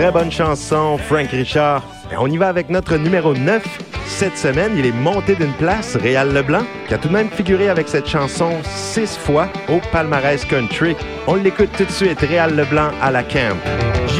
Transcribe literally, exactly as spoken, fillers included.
très bonne chanson, Frank Richard. Et on y va avec notre numéro neuf. Cette semaine, il est monté d'une place, Réal Leblanc, qui a tout de même figuré avec cette chanson six fois au palmarès country. On l'écoute tout de suite, Réal Leblanc à la camp.